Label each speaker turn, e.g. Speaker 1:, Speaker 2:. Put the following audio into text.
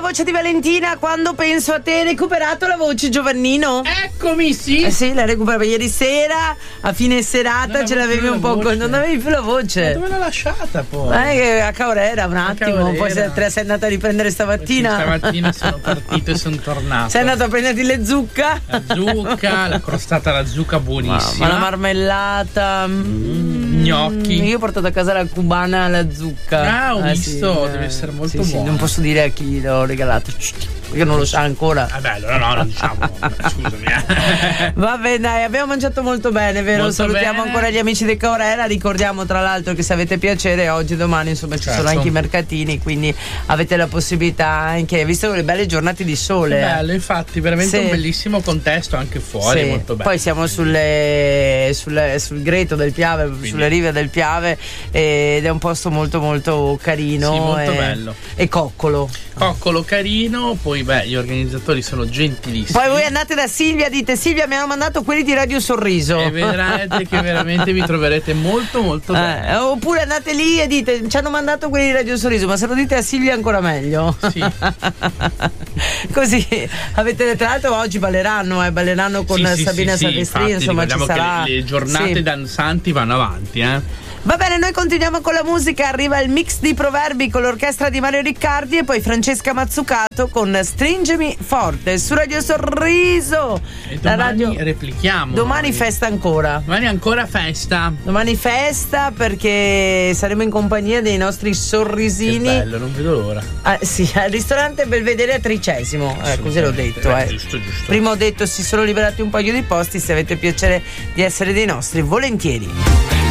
Speaker 1: voce di Valentina, quando penso a te. Hai recuperato la voce, Giovannino?
Speaker 2: Eccomi, sì.
Speaker 1: Sì, l'hai recuperata ieri sera, a fine serata ce l'avevi un po'. Non avevi più la voce.
Speaker 2: Ma dove l'ho lasciata poi?
Speaker 1: A Caorera un attimo, poi sei andata a riprendere stamattina.
Speaker 2: Sì, stamattina sono partito e sono tornato.
Speaker 1: Sei andato a prenderti le zucca?
Speaker 2: La zucca, la crostata alla zucca buonissima.
Speaker 1: Ma la marmellata.
Speaker 2: Gnocchi.
Speaker 1: Io ho portato a casa la cubana alla zucca.
Speaker 2: Ho visto, deve essere molto buona.
Speaker 1: Non posso dire a chi l'ho regalato, perché non lo sa ancora.
Speaker 2: Vabbè, allora no, non diciamo. Scusami.
Speaker 1: Va bene, dai, abbiamo mangiato molto bene, vero?
Speaker 2: Molto
Speaker 1: Salutiamo
Speaker 2: bene.
Speaker 1: ancora gli amici di Caorera. Ricordiamo tra l'altro che se avete piacere, oggi e domani insomma ci sono anche i mercatini, quindi avete la possibilità anche, visto le belle giornate di sole.
Speaker 2: Che bello, infatti, veramente un bellissimo contesto anche fuori, molto bello.
Speaker 1: Poi siamo sul Greto del Piave, quindi sulle rive del Piave, ed è un posto molto molto carino.
Speaker 2: Sì, molto bello.
Speaker 1: E coccolo
Speaker 2: carino. Poi gli organizzatori sono gentilissimi.
Speaker 1: Poi voi andate da Silvia, dite: Silvia, mi hanno mandato quelli di Radio Sorriso,
Speaker 2: e vedrete che veramente vi troverete molto molto bene.
Speaker 1: Oppure andate lì e dite: ci hanno mandato quelli di Radio Sorriso, ma se lo dite a Silvia è ancora meglio.
Speaker 2: Sì.
Speaker 1: Così avete, tra l'altro oggi balleranno con Sabina Silvestrini, insomma ci sarà
Speaker 2: che le giornate danzanti vanno avanti,
Speaker 1: Va bene, noi continuiamo con la musica. Arriva il mix di Proverbi con l'orchestra di Mario Riccardi e poi Francesca Mazzucato con Stringimi Forte su Radio Sorriso.
Speaker 2: E domani replichiamo.
Speaker 1: Domani festa ancora.
Speaker 2: Domani ancora festa.
Speaker 1: Domani festa perché saremo in compagnia dei nostri sorrisini.
Speaker 2: Che bello, non vedo l'ora.
Speaker 1: Sì, al ristorante Belvedere a Tricesimo. Così l'ho detto.
Speaker 2: Giusto.
Speaker 1: Prima ho detto si sono liberati un paio di posti. Se avete piacere di essere dei nostri, volentieri.